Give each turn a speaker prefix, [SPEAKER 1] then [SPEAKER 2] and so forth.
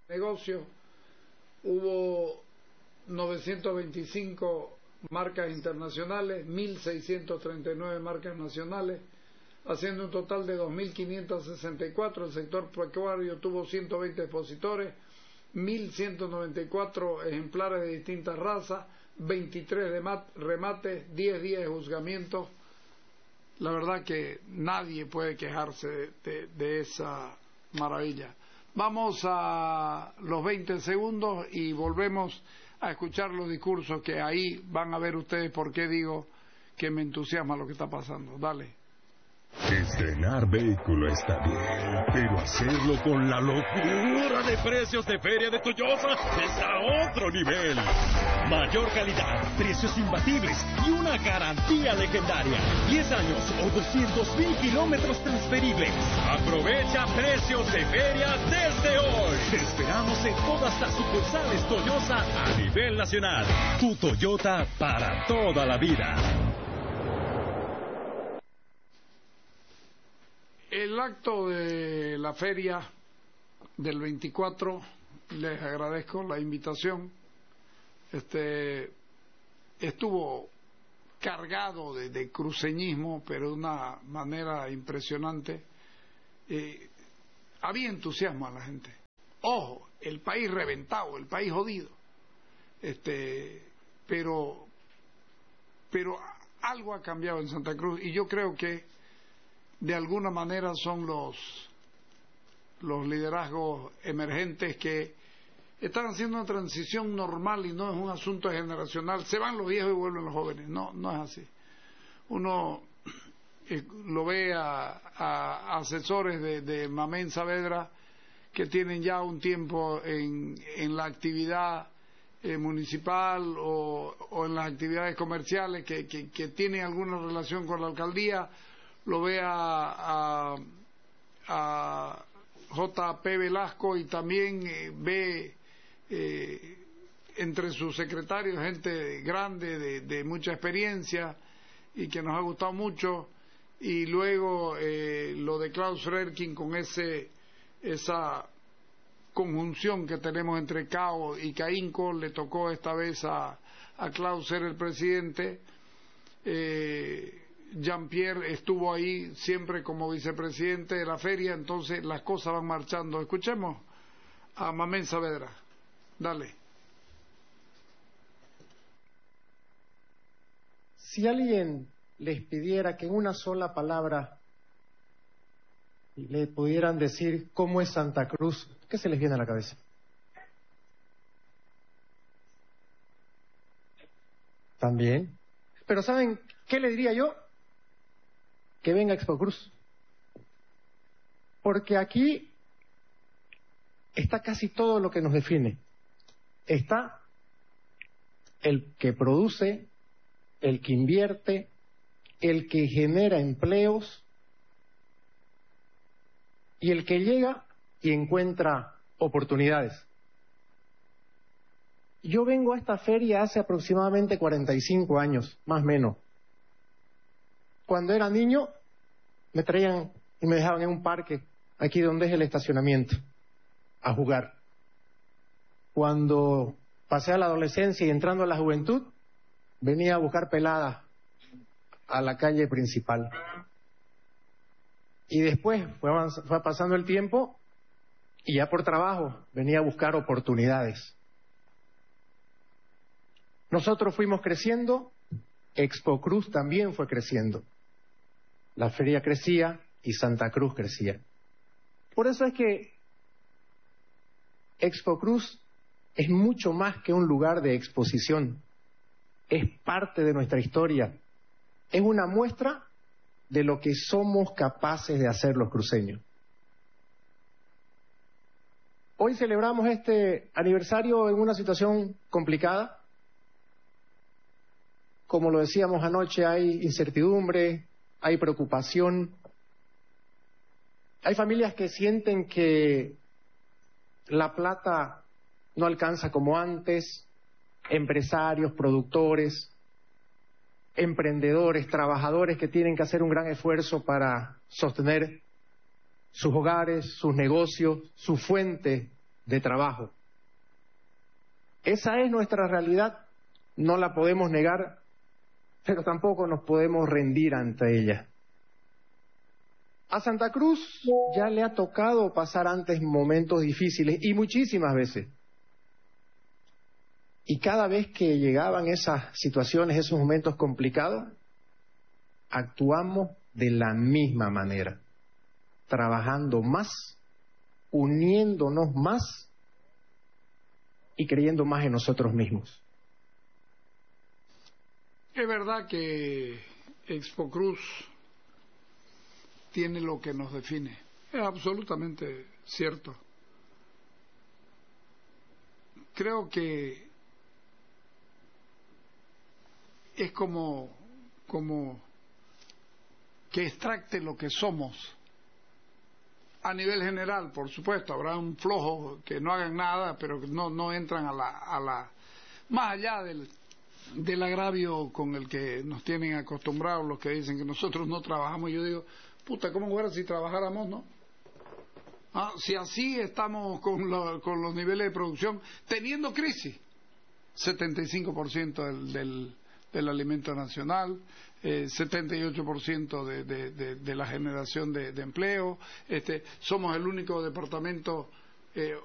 [SPEAKER 1] Negocios, hubo 925 marcas internacionales, 1.639 marcas nacionales, haciendo un total de 2.564. El sector pecuario tuvo 120 expositores, 1.194 ejemplares de distintas razas, 23 remates, 10 días de juzgamientos. La verdad que nadie puede quejarse de esa maravilla. Vamos a los 20 segundos y volvemos a escuchar los discursos, que ahí van a ver ustedes por qué digo que me entusiasma lo que está pasando. Dale.
[SPEAKER 2] Estrenar vehículo está bien, pero hacerlo con la locura de precios de Feria de Toyota es a otro nivel. Mayor calidad, precios imbatibles y una garantía legendaria. 10 años o 200,000 kilómetros transferibles. Aprovecha precios de feria desde hoy. Te esperamos en todas las sucursales Toyota a nivel nacional. Tu Toyota para toda la vida.
[SPEAKER 1] El acto de la feria del 24, les agradezco la invitación, estuvo cargado de cruceñismo, pero de una manera impresionante. Había entusiasmo a la gente. Ojo, el país reventado, el país jodido. Pero algo ha cambiado en Santa Cruz, y yo creo que de alguna manera son los liderazgos emergentes que están haciendo una transición normal, y no es un asunto generacional. Se van los viejos y vuelven los jóvenes. No es así. Uno lo ve a asesores de Mamén Saavedra que tienen ya un tiempo en la actividad municipal o en las actividades comerciales, que tienen alguna relación con la alcaldía. Lo ve a J.P. Velasco, y también ve entre sus secretarios gente grande de mucha experiencia y que nos ha gustado mucho. Y luego lo de Klaus Frerking, con esa conjunción que tenemos entre CAO y CAINCO. Le tocó esta vez a Klaus ser el presidente. Jean-Pierre estuvo ahí siempre como vicepresidente de la feria. Entonces las cosas van marchando. Escuchemos a Mamén Saavedra. Dale.
[SPEAKER 3] Si alguien les pidiera que en una sola palabra le pudieran decir cómo es Santa Cruz, ¿qué se les viene a la cabeza? También. Pero ¿saben qué le diría yo? Que venga Expo Cruz. Porque aquí está casi todo lo que nos define. Está el que produce, el que invierte, el que genera empleos y el que llega y encuentra oportunidades. Yo vengo a esta feria hace aproximadamente 45 años, más o menos. Cuando era niño, me traían y me dejaban en un parque, aquí donde es el estacionamiento, a jugar. Cuando pasé a la adolescencia y entrando a la juventud, venía a buscar peladas a la calle principal. Y después fue pasando el tiempo y ya por trabajo venía a buscar oportunidades. Nosotros fuimos creciendo, Expo Cruz también fue creciendo. La feria crecía y Santa Cruz crecía. Por eso es que Expo Cruz es mucho más que un lugar de exposición. Es parte de nuestra historia. Es una muestra de lo que somos capaces de hacer los cruceños. Hoy celebramos este aniversario en una situación complicada. Como lo decíamos anoche, hay incertidumbre, hay preocupación. Hay familias que sienten que la plata no alcanza como antes, empresarios, productores, emprendedores, trabajadores que tienen que hacer un gran esfuerzo para sostener sus hogares, sus negocios, su fuente de trabajo. Esa es nuestra realidad, no la podemos negar, pero tampoco nos podemos rendir ante ella. A Santa Cruz ya le ha tocado pasar antes momentos difíciles y muchísimas veces. Y cada vez que llegaban esas situaciones, esos momentos complicados, actuamos de la misma manera, trabajando más, uniéndonos más y creyendo más en nosotros mismos.
[SPEAKER 1] Es verdad que Expo Cruz tiene lo que nos define. Es absolutamente cierto. Creo que es como que extracte lo que somos. A nivel general, por supuesto, habrá un flojo que no hagan nada, pero que no entran a la más allá del agravio con el que nos tienen acostumbrados los que dicen que nosotros no trabajamos. Yo digo, puta, ¿cómo fuera si trabajáramos, no? Si así estamos con los niveles de producción, teniendo crisis, 75% del alimento nacional, 78% de la generación de empleo, somos el único departamento